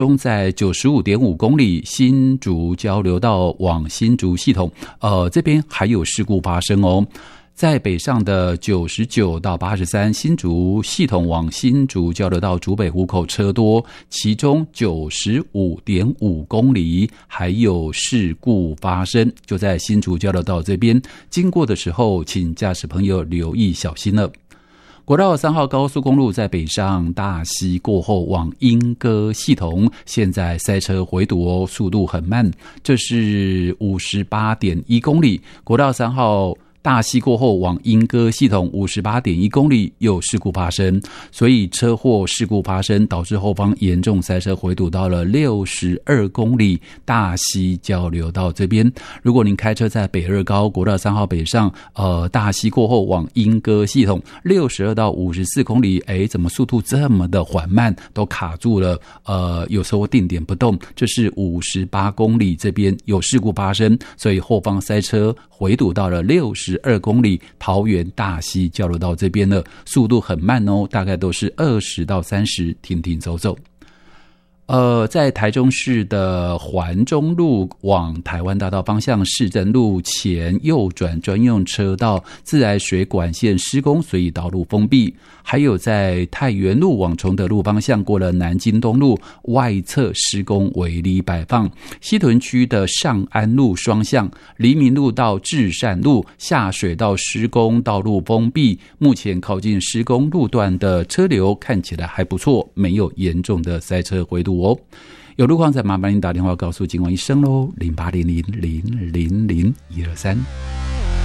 中在 95.5 公里新竹交流道往新竹系统，这边还有事故发生哦。在北上的99到83新竹系统往新竹交流道竹北湖口车多，其中 95.5 公里还有事故发生，就在新竹交流道这边，经过的时候请驾驶朋友留意小心了。国道3号高速公路在北上大溪过后往莺歌系统，现在塞车回堵哦，速度很慢，这是 58.1 公里。国道3号大溪过后往莺歌系统 58.1 公里有事故发生，所以车祸事故发生导致后方严重塞车回堵到了62公里大溪交流道这边。如果您开车在北二高国道3号北上大溪过后往莺歌系统62到54公里，怎么速度这么的缓慢，都卡住了，有时候定点不动，这是58公里这边有事故发生，所以后方塞车回堵到了62公里桃园大溪交流道这边了，速度很慢哦，大概都是20到30，停停走走。在台中市的环中路往台湾大道方向市政路前右转专用车道自来水管线施工，所以道路封闭。还有在太原路往崇德路方向过了南京东路外侧施工围篱摆放。西屯区的上安路双向黎明路到至善路下水道施工，道路封闭，目前靠近施工路段的车流看起来还不错，没有严重的塞车回堵哦。有路况再麻烦您打电话告诉警广一声咯，0800000123。